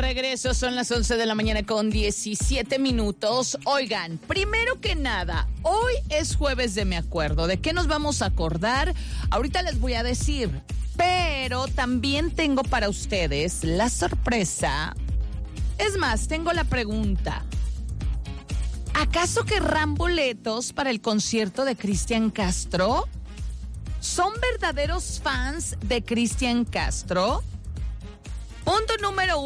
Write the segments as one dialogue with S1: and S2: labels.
S1: regreso, son las 11 de la mañana con 17 minutos. Oigan, primero que nada, hoy es jueves de Me Acuerdo. ¿De qué nos vamos a acordar? Ahorita les voy a decir, pero también tengo para ustedes la sorpresa. Es más, tengo la pregunta. ¿Acaso querrán boletos para el concierto de Cristian Castro? ¿Son verdaderos fans de Cristian Castro? Punto número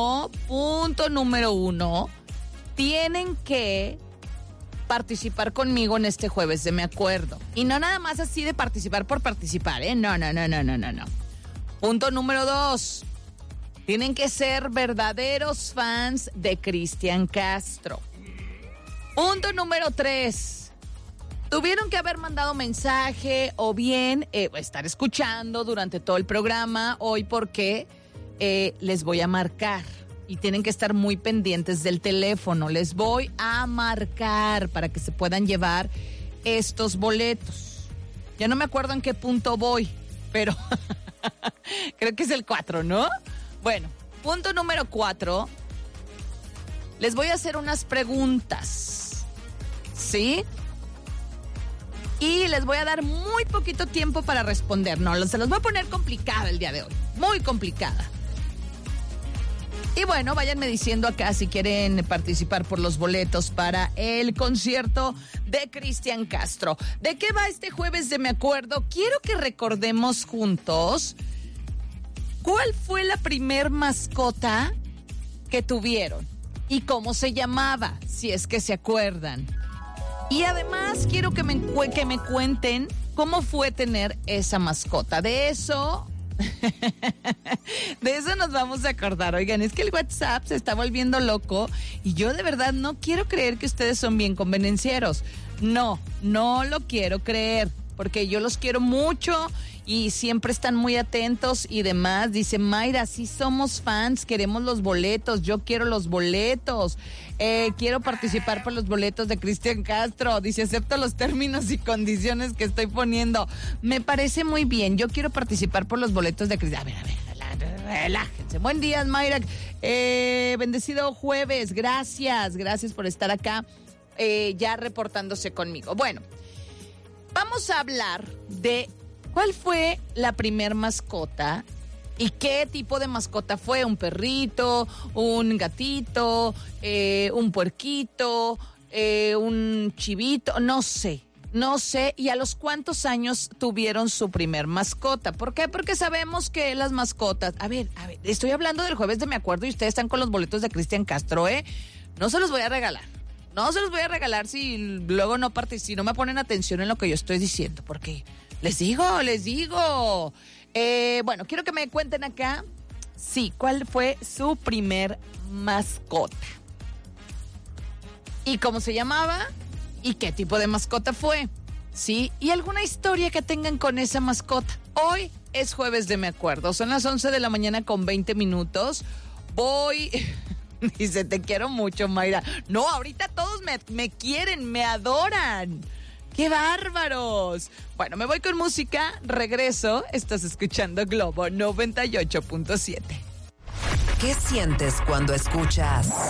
S1: uno, tienen que participar conmigo en este jueves de Me Acuerdo. Y no nada más así de participar por participar, ¿eh? No. Punto número 2, tienen que ser verdaderos fans de Cristian Castro. Punto número 3, tuvieron que haber mandado mensaje o bien estar escuchando durante todo el programa hoy porque les voy a marcar y tienen que estar muy pendientes del teléfono. Les voy a marcar para que se puedan llevar estos boletos. Ya no me acuerdo en qué punto voy, pero creo que es el 4, ¿no? Bueno, punto número 4. Les voy a hacer unas preguntas, ¿sí? Y les voy a dar muy poquito tiempo para responder. No, se los voy a poner complicada el día de hoy. Muy complicada. Y bueno, váyanme diciendo acá si quieren participar por los boletos para el concierto de Cristian Castro. ¿De qué va este jueves de Me Acuerdo? Quiero que recordemos juntos cuál fue la primer mascota que tuvieron y cómo se llamaba, si es que se acuerdan. Y además quiero que me cuenten cómo fue tener esa mascota. De eso nos vamos a acordar. Oigan, es que el WhatsApp se está volviendo loco y yo de verdad no quiero creer que ustedes son bien convenencieros. No lo quiero creer, porque yo los quiero mucho y siempre están muy atentos y demás. Dice Mayra, sí somos fans, queremos los boletos, yo quiero los boletos. Quiero participar por los boletos de Cristian Castro. Dice, acepto los términos y condiciones que estoy poniendo. Me parece muy bien, yo quiero participar por los boletos de Cristian. A ver, relájense. Buen día, Mayra. Bendecido jueves, gracias por estar acá ya reportándose conmigo. Bueno, vamos a hablar de cuál fue la primer mascota y qué tipo de mascota fue. ¿Un perrito, un gatito, un puerquito, un chivito? No sé. ¿Y a los cuántos años tuvieron su primer mascota? ¿Por qué? Porque sabemos que las mascotas... A ver, estoy hablando del jueves de Me Acuerdo y ustedes están con los boletos de Cristian Castro, ¿eh? No se los voy a regalar. No se los voy a regalar si luego si no me ponen atención en lo que yo estoy diciendo, porque les digo. Bueno, quiero que me cuenten acá, sí, cuál fue su primer mascota. ¿Y cómo se llamaba? ¿Y qué tipo de mascota fue? ¿Sí? ¿Y alguna historia que tengan con esa mascota? Hoy es jueves de Me Acuerdo, son las 11 de la mañana con 20 minutos. Dice, te quiero mucho, Mayra. No, ahorita todos me quieren, me adoran. ¡Qué bárbaros! Bueno, me voy con música, regreso. Estás escuchando Globo 98.7.
S2: ¿Qué sientes cuando escuchas